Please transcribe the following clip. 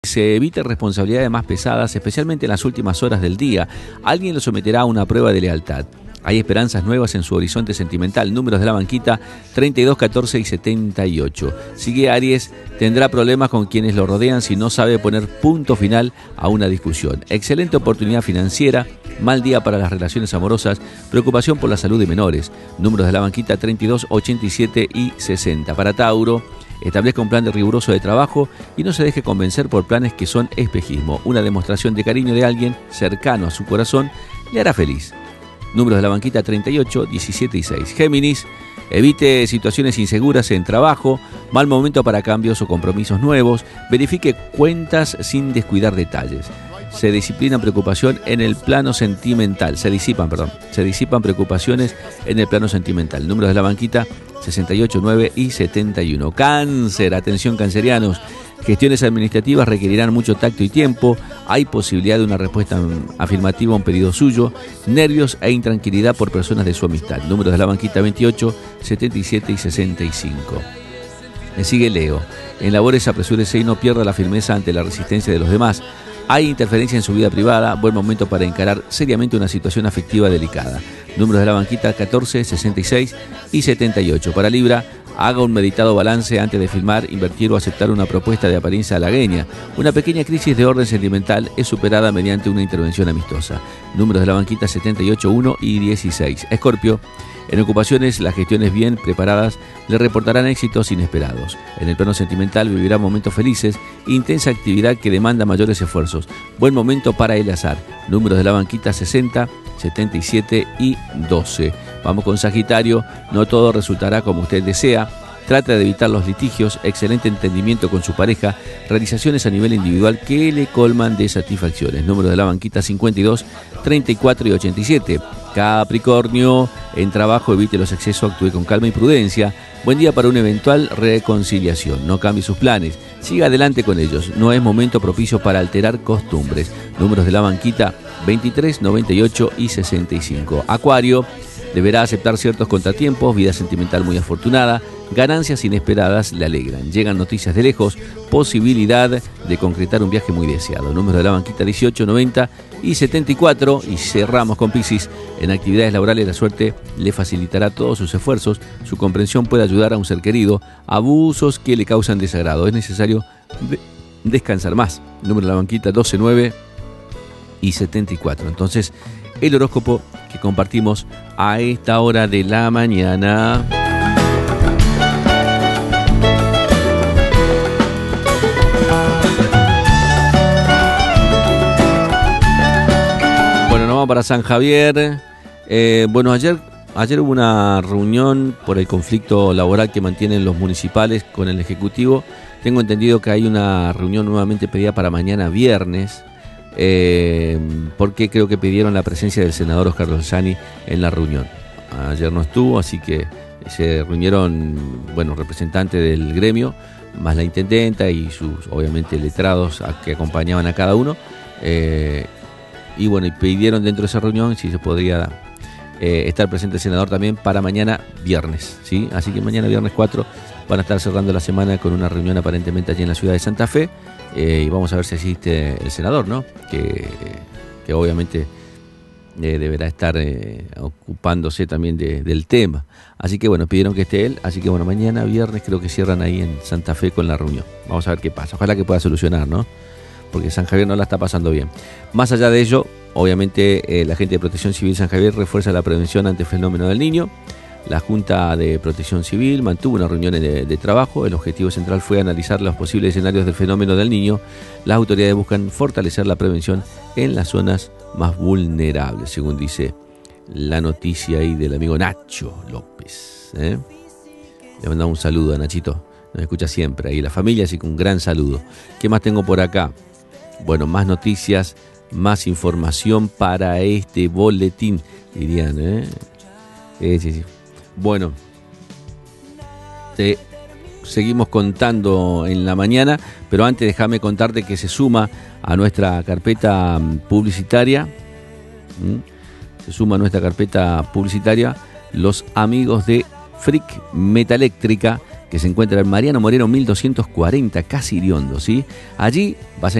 Se evite responsabilidades más pesadas, especialmente en las últimas horas del día. Alguien lo someterá a una prueba de lealtad. Hay esperanzas nuevas en su horizonte sentimental. Números de la banquita 32, 14 y 78. Sigue Aries, tendrá problemas con quienes lo rodean si no sabe poner punto final a una discusión. Excelente oportunidad financiera, mal día para las relaciones amorosas, preocupación por la salud de menores. Números de la banquita 32, 87 y 60. Para Tauro, establezca un plan riguroso de trabajo y no se deje convencer por planes que son espejismo. Una demostración de cariño de alguien cercano a su corazón le hará feliz. Números de la banquita 38, 17 y 6. Géminis, evite situaciones inseguras en trabajo, mal momento para cambios o compromisos nuevos, verifique cuentas sin descuidar detalles. Se disipan preocupaciones en el plano sentimental. Se disipan preocupaciones en el plano sentimental. Números de la banquita 68, 9 y 71. Cáncer, atención cancerianos. Gestiones administrativas requerirán mucho tacto y tiempo. Hay posibilidad de una respuesta afirmativa a un pedido suyo. Nervios e intranquilidad por personas de su amistad. Números de la banquita 28, 77 y 65. Le sigue Leo. En labores apresúrese y no pierda la firmeza ante la resistencia de los demás. Hay interferencia en su vida privada, buen momento para encarar seriamente una situación afectiva delicada. Números de la banquita 14, 66 y 78. Para Libra, haga un meditado balance antes de firmar, invertir o aceptar una propuesta de apariencia halagueña. Una pequeña crisis de orden sentimental es superada mediante una intervención amistosa. Números de la banquita 78, 1 y 16. Escorpio, en ocupaciones, las gestiones bien preparadas le reportarán éxitos inesperados. En el plano sentimental vivirá momentos felices, intensa actividad que demanda mayores esfuerzos. Buen momento para el azar. Números de la banquita 60, 77 y 12. Vamos con Sagitario, no todo resultará como usted desea. Trata de evitar los litigios, excelente entendimiento con su pareja, realizaciones a nivel individual que le colman de satisfacciones. Números de la banquita 52, 34 y 87. Capricornio, en trabajo evite los excesos, actúe con calma y prudencia. Buen día para una eventual reconciliación. No cambie sus planes, siga adelante con ellos. No es momento propicio para alterar costumbres. Números de la banquita 23, 98 y 65. Acuario, deberá aceptar ciertos contratiempos, vida sentimental muy afortunada, ganancias inesperadas le alegran. Llegan noticias de lejos, posibilidad de concretar un viaje muy deseado. Número de la banquita 18, 90 y 74. Y cerramos con Piscis. En actividades laborales la suerte le facilitará todos sus esfuerzos. Su comprensión puede ayudar a un ser querido. Abusos que le causan desagrado. Es necesario descansar más. Número de la banquita 12, 9 y 74. Entonces, el horóscopo que compartimos a esta hora de la mañana. Bueno, nos vamos para San Javier. Bueno, ayer hubo una reunión por el conflicto laboral que mantienen los municipales con el Ejecutivo. Tengo entendido que hay una reunión nuevamente pedida para mañana viernes. Porque creo que pidieron la presencia del senador Oscar Dolzani en la reunión. Ayer no estuvo, así que se reunieron, representantes del gremio, más la intendenta y sus, obviamente, letrados que acompañaban a cada uno. Y pidieron dentro de esa reunión si se podría estar presente el senador también para mañana viernes, ¿sí? Así que mañana viernes 4 van a estar cerrando la semana con una reunión aparentemente allí en la ciudad de Santa Fe. Y vamos a ver si asiste el senador, ¿no? Que obviamente deberá estar ocupándose también del tema. Así que pidieron que esté él. Así que mañana viernes creo que cierran ahí en Santa Fe con la reunión. Vamos a ver qué pasa. Ojalá que pueda solucionar, ¿no? Porque San Javier no la está pasando bien. Más allá de ello, obviamente la gente de Protección Civil San Javier refuerza la prevención ante el fenómeno del Niño. La Junta de Protección Civil mantuvo una reunión de trabajo. El objetivo central fue analizar los posibles escenarios del fenómeno del Niño. Las autoridades buscan fortalecer la prevención en las zonas más vulnerables, según dice la noticia ahí del amigo Nacho López. Le mandamos un saludo a Nachito, nos escucha siempre ahí la familia, así que un gran saludo. ¿Qué más tengo por acá? Más noticias, más información para este boletín, dirían, sí. Bueno, te seguimos contando en la mañana, pero antes déjame contarte que se suma a nuestra carpeta publicitaria. Los amigos de Frick Metaeléctrica, que se encuentra en Mariano Moreno 1240, casi Iriondo, ¿sí? Allí vas a